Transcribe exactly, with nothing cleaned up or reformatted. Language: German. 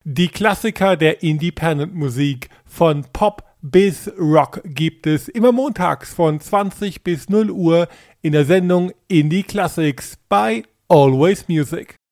Die Klassiker der Independent-Musik von Pop bis Rock gibt es immer montags von zwanzig bis null Uhr in der Sendung Indie Classics bei Always Music.